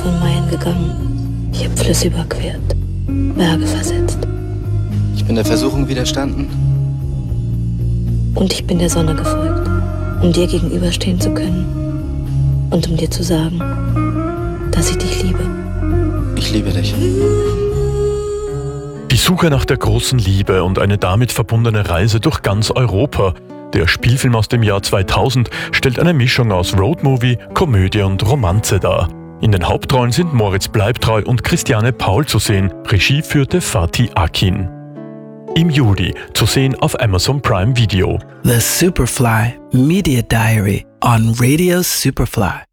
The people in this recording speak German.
von Meilen gegangen. Ich habe Flüsse überquert, Berge versetzt. Ich bin der Versuchung widerstanden. Und ich bin der Sonne gefolgt, um dir gegenüberstehen zu können und um dir zu sagen, dass ich dich liebe. Ich liebe dich. Die Suche nach der großen Liebe und eine damit verbundene Reise durch ganz Europa. Der Spielfilm aus dem Jahr 2000 stellt eine Mischung aus Roadmovie, Komödie und Romanze dar. In den Hauptrollen sind Moritz Bleibtreu und Christiane Paul zu sehen. Regie führte Fatih Akin. Im Juli zu sehen auf Amazon Prime Video. The Superfly Media Diary on Radio Superfly.